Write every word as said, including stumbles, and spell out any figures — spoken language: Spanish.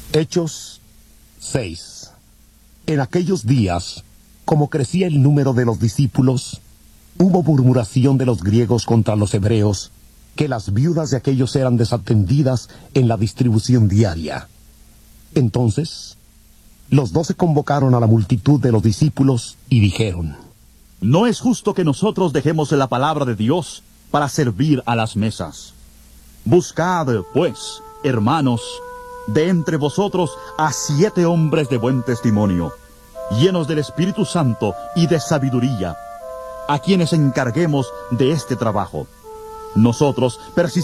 Hechos seis. En aquellos días, como crecía el número de los discípulos, hubo murmuración de los griegos contra los hebreos, que las viudas de aquellos eran desatendidas en la distribución diaria. Entonces, los doce convocaron a la multitud de los discípulos y dijeron: No es justo que nosotros dejemos la palabra de Dios para servir a las mesas. Buscad, pues, hermanos, de entre vosotros a siete hombres de buen testimonio, llenos del Espíritu Santo y de sabiduría, a quienes encarguemos de este trabajo. Nosotros persistiremos